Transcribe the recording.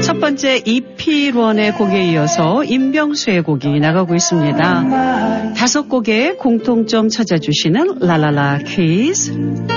첫 번째 이필원의 곡에 이어서 임병수의 곡이 나가고 있습니다. 5곡의 공통점 찾아주시는 라라라 퀴즈.